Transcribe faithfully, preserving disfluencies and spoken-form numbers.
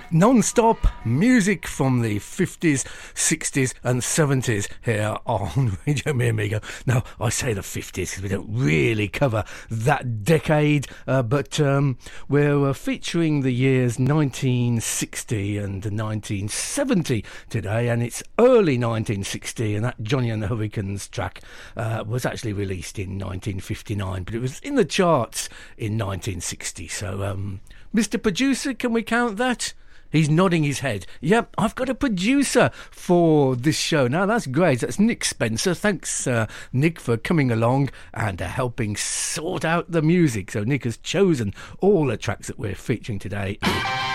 Non-stop music from the fifties, sixties and seventies here on Radio Me Amigo. Now, I say the fifties because we don't really cover that decade, uh, but um, we're uh, featuring the years nineteen sixty and nineteen seventy today, and it's early nineteen sixty, and that Johnny and the Hurricanes track uh, was actually released in nineteen fifty-nine, but it was in the charts in nineteen sixty, so um, Mister Producer, can we count that? He's nodding his head. Yep, I've got a producer for this show. Now, that's great. That's Nick Spencer. Thanks, uh, Nick, for coming along and uh, helping sort out the music. So Nick has chosen all the tracks that we're featuring today.